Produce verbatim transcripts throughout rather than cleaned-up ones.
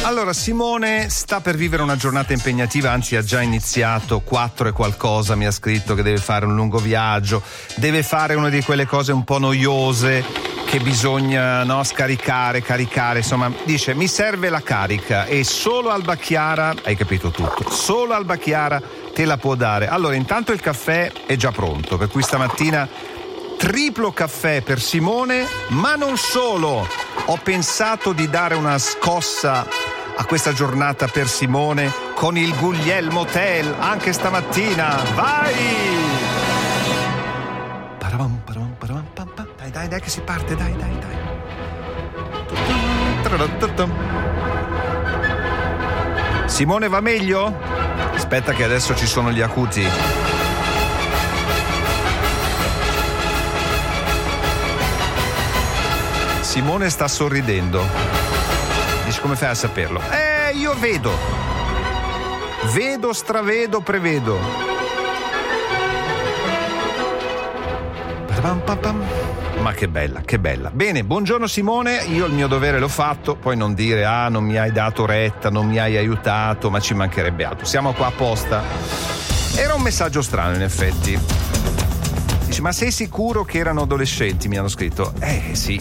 Allora, Simone sta per vivere una giornata impegnativa, anzi ha già iniziato, quattro e qualcosa, mi ha scritto che deve fare un lungo viaggio, deve fare una di quelle cose un po' noiose che bisogna, no, scaricare, caricare, insomma, dice mi serve la carica e solo Alba Chiara, hai capito tutto, solo Alba Chiara te la può dare. Allora, intanto il caffè è già pronto, per cui stamattina triplo caffè per Simone, ma non solo, ho pensato di dare una scossa a questa giornata per Simone con il Guglielmo Hotel anche stamattina. Vai! Paravam, paravam, paravam, pam, pam. Dai, dai, dai che si parte, dai, dai, dai. Simone, va meglio? Aspetta che adesso ci sono gli acuti. Simone sta sorridendo. Dici, come fai a saperlo? Eh, io vedo. Vedo, stravedo, prevedo. Ma che bella, che bella. Bene, buongiorno Simone, io il mio dovere l'ho fatto, poi non dire ah non mi hai dato retta, non mi hai aiutato, ma ci mancherebbe altro. Siamo qua apposta. Era un messaggio strano in effetti. Dici, ma sei sicuro che erano adolescenti? Mi hanno scritto. Eh sì.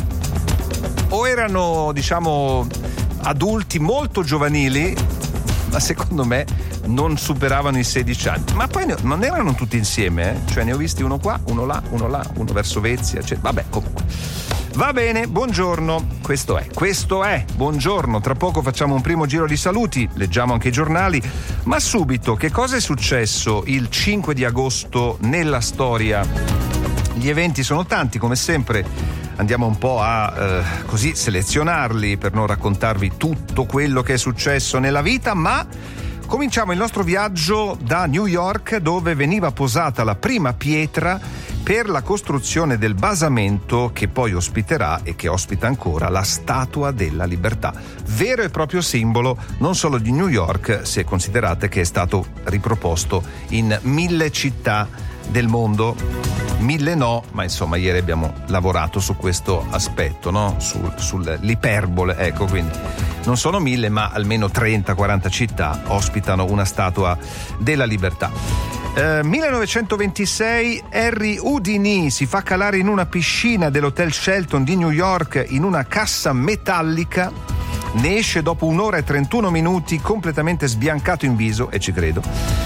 O erano, diciamo, adulti molto giovanili, ma secondo me non superavano i sedici anni. Ma poi ne, non erano tutti insieme, eh? Cioè ne ho visti uno qua, uno là, uno là, uno verso Vezia, cioè, vabbè, comunque. Va bene, buongiorno, questo è, questo è, buongiorno, tra poco facciamo un primo giro di saluti, leggiamo anche i giornali, ma subito, che cosa è successo il cinque di agosto nella storia? Gli eventi sono tanti, come sempre. Andiamo un po' a eh, così selezionarli per non raccontarvi tutto quello che è successo nella vita, ma cominciamo il nostro viaggio da New York, dove veniva posata la prima pietra per la costruzione del basamento che poi ospiterà e che ospita ancora la Statua della Libertà, vero e proprio simbolo non solo di New York, se considerate che è stato riproposto in mille città del mondo. Mille no, ma insomma ieri abbiamo lavorato su questo aspetto, no? Sul, sull'iperbole, ecco, quindi non sono mille ma almeno trenta quaranta città ospitano una Statua della Libertà. Eh, millenovecentoventisei Harry Houdini si fa calare in una piscina dell'Hotel Shelton di New York in una cassa metallica, ne esce dopo un'ora e trentuno minuti completamente sbiancato in viso, e ci credo,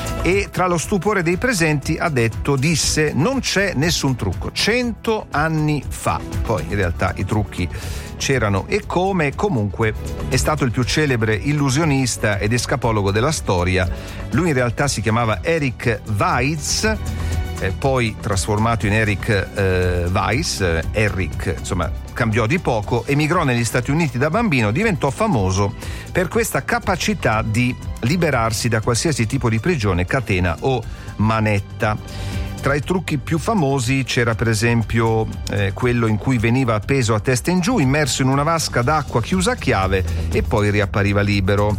e tra lo stupore dei presenti ha detto, disse, non c'è nessun trucco, cento anni fa. Poi in realtà i trucchi c'erano e come. Comunque è stato il più celebre illusionista ed escapologo della storia. Lui in realtà si chiamava Eric Weiss, eh, poi trasformato in Eric eh, Weiss, eh, Eric, insomma, cambiò di poco, emigrò negli Stati Uniti da bambino, diventò famoso per questa capacità di liberarsi da qualsiasi tipo di prigione, catena o manetta. Tra i trucchi più famosi c'era per esempio eh, quello in cui veniva appeso a testa in giù, immerso in una vasca d'acqua chiusa a chiave e poi riappariva libero.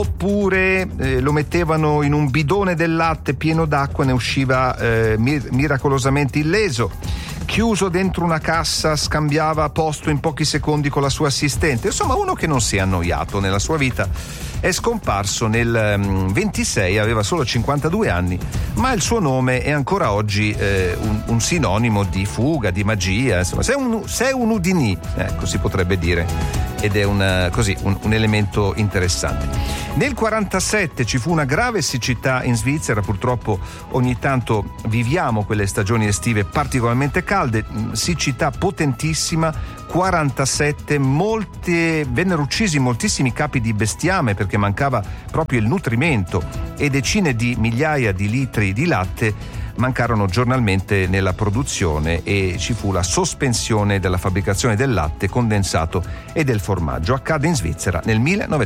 Oppure eh, lo mettevano in un bidone del latte pieno d'acqua e ne usciva eh, mir- miracolosamente illeso. Chiuso dentro una cassa scambiava posto in pochi secondi con la sua assistente. Insomma, uno che non si è annoiato nella sua vita. È scomparso nel um, ventisei, aveva solo cinquantadue anni, ma il suo nome è ancora oggi eh, un, un sinonimo di fuga, di magia, insomma, sei un, sei un Houdini, ecco, si potrebbe dire, ed è un, così, un, un elemento interessante. Nel quarantasette ci fu una grave siccità in Svizzera, purtroppo ogni tanto viviamo quelle stagioni estive particolarmente calde, siccità potentissima, quarantasette, molte, vennero uccisi moltissimi capi di bestiame perché mancava proprio il nutrimento e decine di migliaia di litri di latte mancarono giornalmente nella produzione e ci fu la sospensione della fabbricazione del latte condensato e del formaggio. Accade in Svizzera nel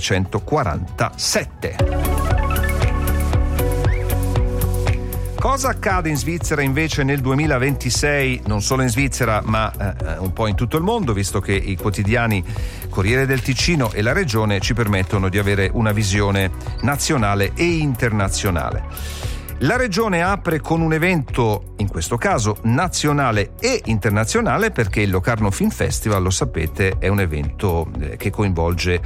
millenovecentoquarantasette. Cosa accade in Svizzera invece nel duemilaventisei, non solo in Svizzera ma eh, un po' in tutto il mondo, visto che i quotidiani Corriere del Ticino e La Regione ci permettono di avere una visione nazionale e internazionale. La Regione apre con un evento, in questo caso nazionale e internazionale, perché il Locarno Film Festival, lo sapete, è un evento che coinvolge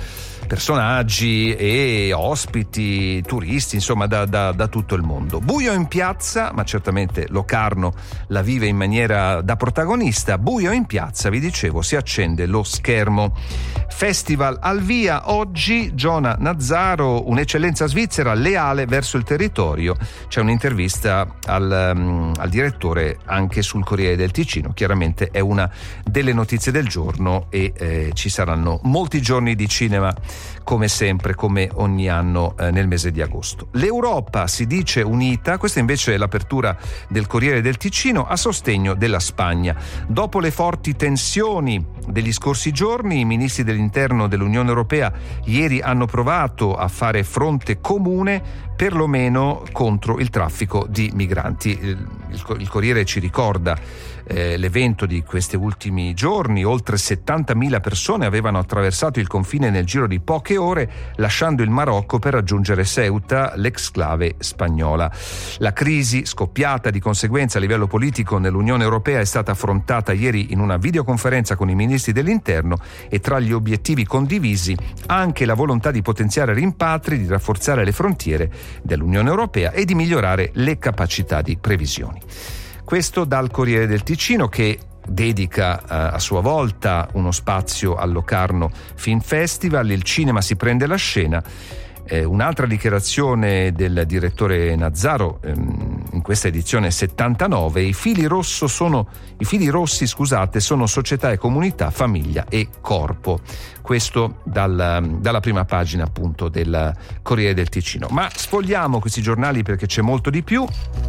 personaggi e ospiti, turisti, insomma da, da, da tutto il mondo. Buio in piazza, ma certamente Locarno la vive in maniera da protagonista. Buio in piazza, vi dicevo, si accende lo schermo. Festival al via oggi, Giona Nazzaro, un'eccellenza svizzera leale verso il territorio. C'è un'intervista al, um, al direttore anche sul Corriere del Ticino. Chiaramente è una delle notizie del giorno e eh, ci saranno molti giorni di cinema come sempre, come ogni anno eh, nel mese di agosto. L'Europa si dice unita, questa invece è l'apertura del Corriere del Ticino a sostegno della Spagna. Dopo le forti tensioni degli scorsi giorni, i ministri dell'interno dell'Unione Europea ieri hanno provato a fare fronte comune perlomeno contro il traffico di migranti. Il, il, il Corriere ci ricorda eh, l'evento di questi ultimi giorni. Oltre settantamila persone avevano attraversato il confine nel giro di poche ore, lasciando il Marocco per raggiungere Ceuta, l'exclave spagnola. La crisi scoppiata di conseguenza a livello politico nell'Unione Europea è stata affrontata ieri in una videoconferenza con i ministri dell'interno e tra gli obiettivi condivisi anche la volontà di potenziare rimpatri, di rafforzare le frontiere dell'Unione Europea e di migliorare le capacità di previsioni. Questo dal Corriere del Ticino, che dedica eh, a sua volta uno spazio al Locarno Film Festival. Il cinema si prende la scena. Eh, un'altra dichiarazione del direttore Nazzaro ehm, in questa edizione settantanove: i fili rosso sono i fili rossi scusate sono società e comunità, famiglia e corpo. Questo dal, dalla prima pagina appunto del Corriere del Ticino. Ma sfogliamo questi giornali perché c'è molto di più.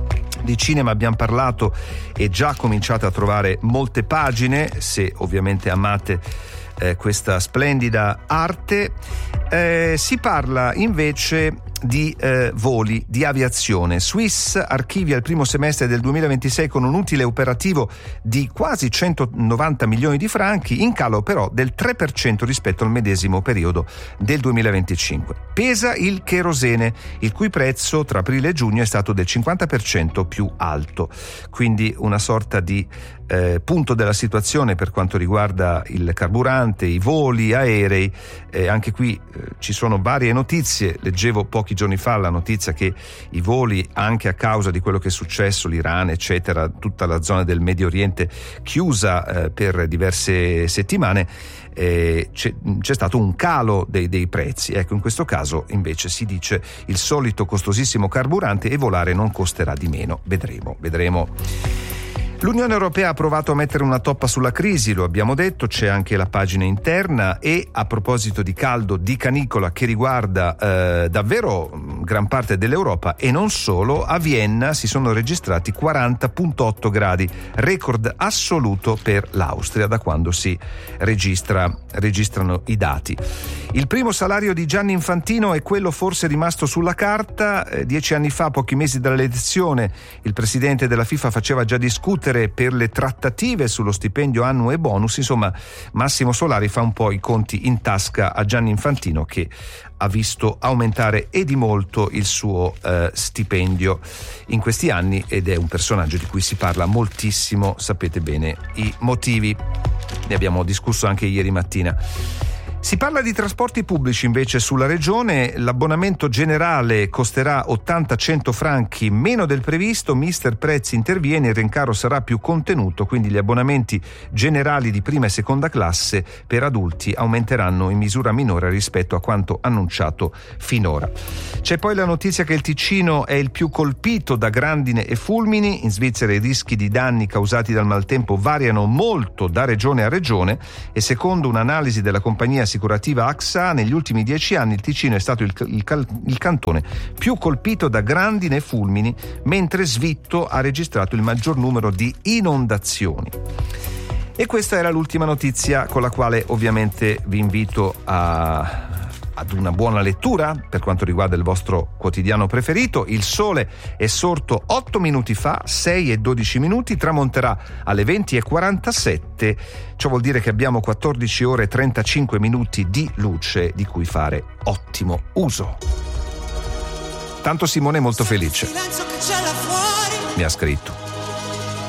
Di cinema abbiamo parlato e già cominciate a trovare molte pagine, se ovviamente amate eh, questa splendida arte. Eh, si parla invece di eh, voli, di aviazione. Swiss archivia il primo semestre del duemilaventisei con un utile operativo di quasi centonovanta milioni di franchi, in calo però del tre per cento rispetto al medesimo periodo del duemilaventicinque. Pesa il cherosene, il cui prezzo tra aprile e giugno è stato del cinquanta per cento più alto, quindi una sorta di eh, punto della situazione per quanto riguarda il carburante, i voli aerei. Eh, anche qui eh, ci sono varie notizie. Leggevo pochi giorni fa la notizia che i voli, anche a causa di quello che è successo, l'Iran eccetera, tutta la zona del Medio Oriente chiusa eh, per diverse settimane, eh, c'è, c'è stato un calo dei, dei prezzi. Ecco, in questo caso invece si dice il solito costosissimo carburante e volare non costerà di meno. Vedremo, vedremo. L'Unione Europea ha provato a mettere una toppa sulla crisi, lo abbiamo detto, c'è anche la pagina interna. E a proposito di caldo, di canicola che riguarda eh, davvero gran parte dell'Europa e non solo, a Vienna si sono registrati quaranta virgola otto gradi, record assoluto per l'Austria da quando si registra, registrano i dati. Il primo salario di Gianni Infantino è quello forse rimasto sulla carta. Eh, dieci anni fa, pochi mesi dall'elezione, il presidente della FIFA faceva già discutere per le trattative sullo stipendio annuo e bonus. Insomma, Massimo Solari fa un po' i conti in tasca a Gianni Infantino, che ha visto aumentare e di molto il suo eh, stipendio in questi anni ed è un personaggio di cui si parla moltissimo, sapete bene i motivi, ne abbiamo discusso anche ieri mattina. Si parla di trasporti pubblici invece sulla regione. L'abbonamento generale costerà ottanta cento franchi meno del previsto. Mister Prezzi interviene, il rincaro sarà più contenuto, quindi gli abbonamenti generali di prima e seconda classe per adulti aumenteranno in misura minore rispetto a quanto annunciato finora. C'è poi la notizia che il Ticino è il più colpito da grandine e fulmini. In Svizzera i rischi di danni causati dal maltempo variano molto da regione a regione e secondo un'analisi della compagnia assicurativa A X A, negli ultimi dieci anni il Ticino è stato il, il, il cantone più colpito da grandine e fulmini, mentre Svitto ha registrato il maggior numero di inondazioni. E questa era l'ultima notizia con la quale ovviamente vi invito a ad una buona lettura per quanto riguarda il vostro quotidiano preferito. Il sole è sorto otto minuti fa, sei e dodici minuti, tramonterà alle venti e quarantasette. Ciò vuol dire che abbiamo quattordici ore e trentacinque minuti di luce di cui fare ottimo uso. Tanto Simone è molto felice. Mi ha scritto.